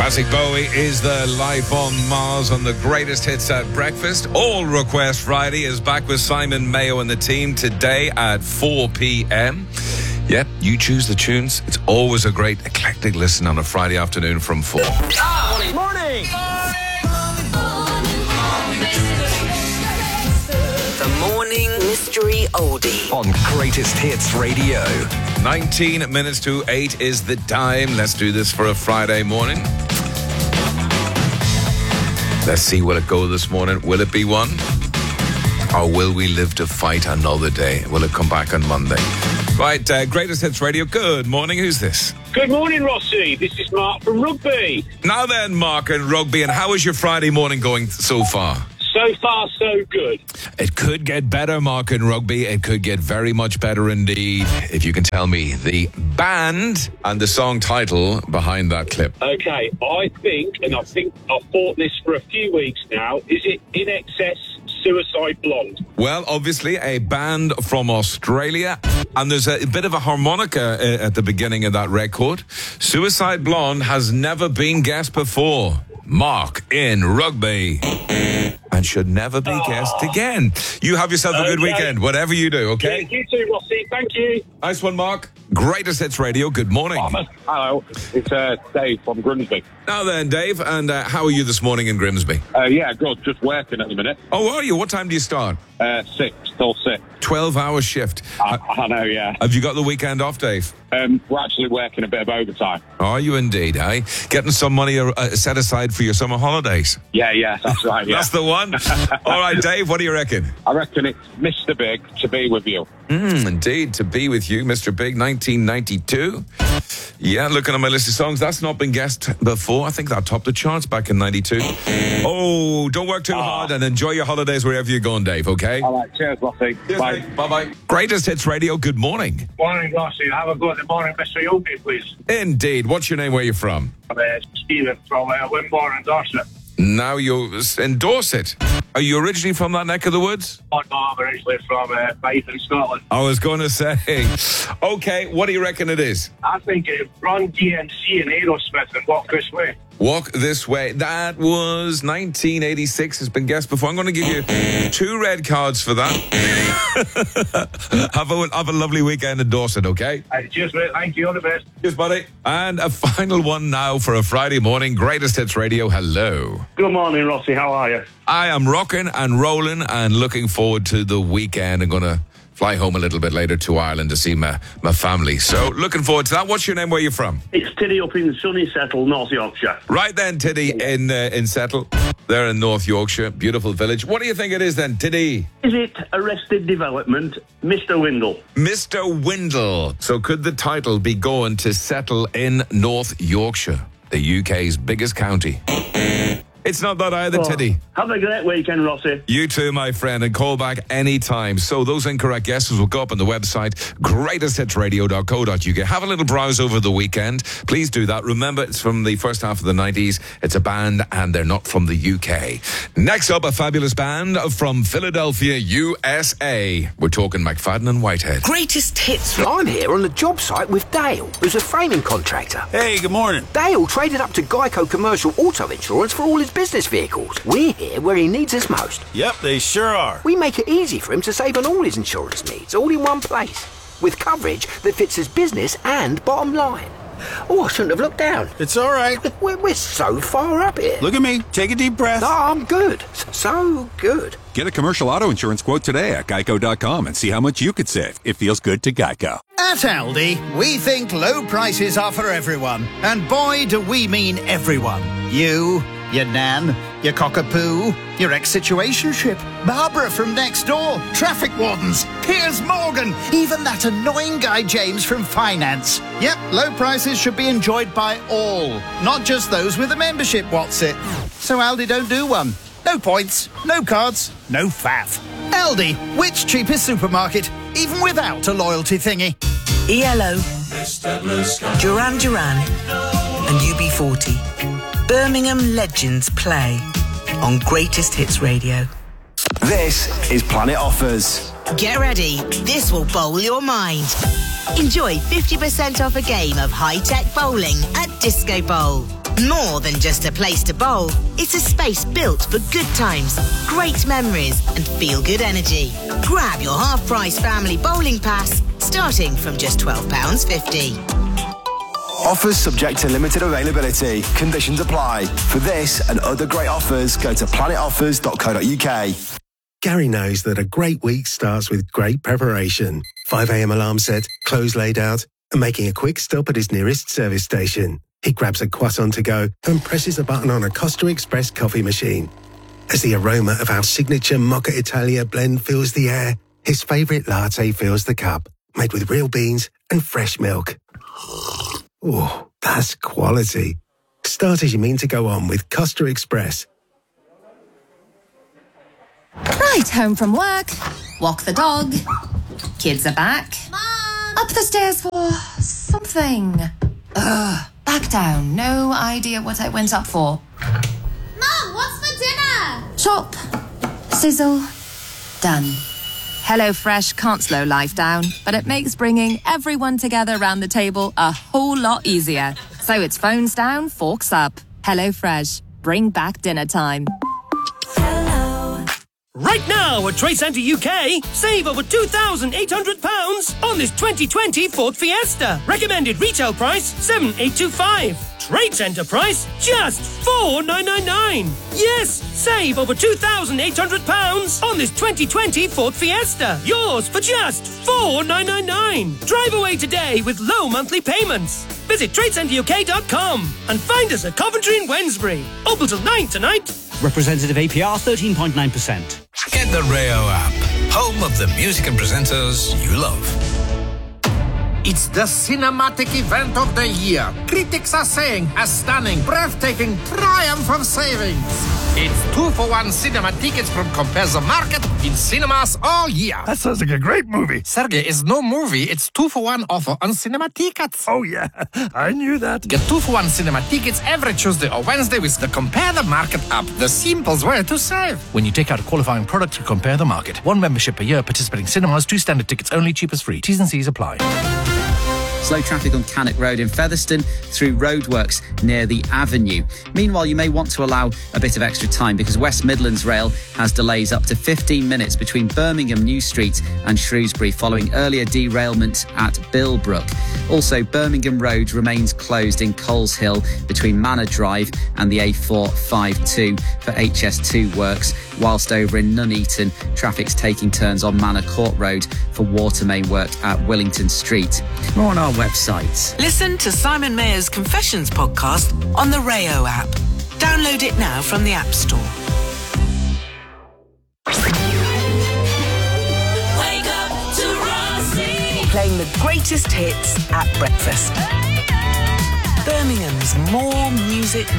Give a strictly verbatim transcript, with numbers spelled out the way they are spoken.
Classic Bowie is the Life on Mars on the greatest hits at breakfast. All Request Friday is back with Simon Mayo and the team today at four p.m. Yep, you choose the tunes. It's always a great eclectic listen on a Friday afternoon from four. Ah, morning. Morning. The Morning Mystery Oldie On Greatest Hits Radio. nineteen minutes to eight is the time. Let's do this for a Friday morning. Let's see, will it go this morning? Will it be one? Or will we live to fight another day? Will it come back on Monday? Right, uh, Greatest Hits Radio. Good morning. Who's this? Good morning, Rossi. This is Mark from Rugby. Now then, Mark and Rugby. And how is your Friday morning going so far? So far, so good. It could get better, Mark and Rugby. It could get very much better indeed. If you can tell me the band and the song title behind that clip. Okay, I think, and I think I've thought this for a few weeks now, is it In Excess Suicide Blonde? Well, obviously a band from Australia, and there's a bit of a harmonica uh, at the beginning of that record. Suicide Blonde has never been guessed before. Mark in Rugby. And should never be guessed again. You have yourself a good Okay. weekend, whatever you do, okay? Yeah, you too, Rossi. Thank you. Nice one, Mark. Greatest Hits Radio, good morning. Hello, it's uh, Dave from Grimsby. Now then, Dave, and uh, how are you this morning in Grimsby? Uh, yeah, good. Just working at the minute. Oh, are you? What time do you start? Uh, six till six. twelve-hour shift. I, Uh, I know, yeah. have you got the weekend off, Dave? Um, we're actually working a bit of overtime. Are you indeed, eh? Getting some money uh, set aside for your summer holidays. Yeah, yeah, that's right. Yeah. That's the one. All right, Dave, what do you reckon? I reckon it's Mister Big, To Be With You. Mm, indeed, To Be With You, Mister Big, nineteen ninety-two. Yeah, looking at my list of songs, that's not been guessed before. I think that topped the charts back in ninety-two. Oh, don't work too hard and enjoy your holidays wherever you're going, Dave, okay? All right, cheers, Rossi. Bye. Bye-bye. Greatest Hits Radio, good morning. Morning, Rossi. Have a good morning, Mister Yogi, please. Indeed. What's your name, where you from? I'm uh, Stephen from uh, Wimborne and Dorset. Now you endorse it. Are you originally from that neck of the woods? Oh, no, I'm originally from uh, Bath in Scotland. I was going to say. Okay, what do you reckon it is? I think it's Run D M C and Aerosmith and Walk This Way. Walk This Way. That was nineteen eighty-six. It's been guessed before. I'm going to give you two red cards for that. have, a, have a lovely weekend in Dorset, okay? Uh, cheers, mate. Thank you. All the best. Cheers, buddy. And a final one now for a Friday morning. Greatest Hits Radio. Hello. Good morning, Rossi. How are you? I am rocking and rolling and looking forward to the weekend. I'm going to fly home a little bit later to Ireland to see my, my family. So looking forward to that. What's your name? Where are you from? It's Tiddy up in sunny Settle, North Yorkshire. Right then, Tiddy, in uh, in Settle. There in North Yorkshire. Beautiful village. What do you think it is then, Tiddy? Is it Arrested Development, Mister Windle? Mister Windle. So could the title be going to Settle in North Yorkshire, the U K's biggest county? It's not that either, Oh, Tiddy. have a great weekend, Rossi. You too, my friend, and call back anytime. So those incorrect guesses will go up on the website, greatest hits radio dot co dot uk. Have a little browse over the weekend. Please do that. Remember, it's from the first half of the nineties. It's a band, and they're not from the U K. Next up, a fabulous band from Philadelphia, U S A. We're talking McFadden and Whitehead. Greatest Hits. I'm here on the job site with Dale, who's a framing contractor. Hey, good morning. Dale traded up to Geico Commercial Auto Insurance for all his business vehicles. We're here where he needs us most. Yep, they sure are. We make it easy for him to save on all his insurance needs, all in one place, with coverage that fits his business and bottom line. Oh, I shouldn't have looked down. It's all right. We're, we're so far up here. Look at me. Take a deep breath. No, I'm good. So good. Get a commercial auto insurance quote today at geico dot com and see how much you could save. It feels good to Geico. At Aldi, we think low prices are for everyone. And boy, do we mean everyone. You, your nan, your cockapoo, your ex-situationship, Barbara from next door, traffic wardens, Piers Morgan, even that annoying guy James from finance. Yep, low prices should be enjoyed by all, not just those with a membership, what's it? So Aldi don't do one. No points, no cards, no faff. Aldi, which cheapest supermarket, even without a loyalty thingy. E L O, Duran Duran, and U B forty. Birmingham legends play on Greatest Hits Radio. This is Planet Offers. Get ready. This will bowl your mind. Enjoy fifty percent off a game of high-tech bowling at Disco Bowl. More than just a place to bowl, it's a space built for good times, great memories and feel-good energy. Grab your half-price family bowling pass, starting from just twelve pounds fifty. Offers subject to limited availability. Conditions apply. For this and other great offers, go to planet offers dot co dot uk. Gary knows that a great week starts with great preparation. five a.m. alarm set, clothes laid out, and making a quick stop at his nearest service station. He grabs a croissant to go and presses a button on a Costa Express coffee machine. As the aroma of our signature Mocha Italia blend fills the air, his favourite latte fills the cup, made with real beans and fresh milk. Oh, that's quality. Start as you mean to go on with Costa Express. Right, home from work, walk the dog, kids are back. Mom! Up the stairs for something. Ugh, back down, no idea what I went up for. Mom, what's for dinner? Chop, sizzle, done. HelloFresh can't slow life down, but it makes bringing everyone together around the table a whole lot easier. So it's phones down, forks up. HelloFresh, bring back dinner time. Right now at Trade Centre U K, save over two thousand eight hundred pounds on this twenty twenty Ford Fiesta. Recommended retail price seven thousand eight hundred twenty-five pounds. Trade Centre price just four thousand nine hundred ninety-nine pounds. Yes, save over two thousand eight hundred pounds on this twenty twenty Ford Fiesta. Yours for just four thousand nine hundred ninety-nine pounds. Drive away today with low monthly payments. Visit trade centre u k dot com and find us at Coventry and Wednesbury. Open till nine tonight. Representative A P R thirteen point nine percent. Get the Rayo app, home of the music and presenters you love. It's the cinematic event of the year. Critics are saying a stunning, breathtaking triumph of savings. It's two for one cinema tickets from Compare the Market in cinemas all year. That sounds like a great movie. Sergey, it's no movie. It's two for one offer on cinema tickets. Oh, yeah. I knew that. Get two for one cinema tickets every Tuesday or Wednesday with the Compare the Market app. The simplest way to save. When you take out a qualifying product to Compare the Market. One membership per year, participating cinemas, two standard tickets only, cheapest free. T's and C's apply. Slow traffic on Cannock Road in Featherstone through roadworks near the Avenue. Meanwhile, you may want to allow a bit of extra time because West Midlands Rail has delays up to fifteen minutes between Birmingham New Street and Shrewsbury following earlier derailment at Billbrook. Also, Birmingham Road remains closed in Coleshill between Manor Drive and the A four fifty-two for H S two works, whilst over in Nuneaton, traffic's taking turns on Manor Court Road for water main work at Willington Street. More on our website. Listen to Simon Mayer's Confessions podcast on the Rayo app. Download it now from the App Store. Wake up to Rossi. Playing the greatest hits at breakfast. Birmingham's More Music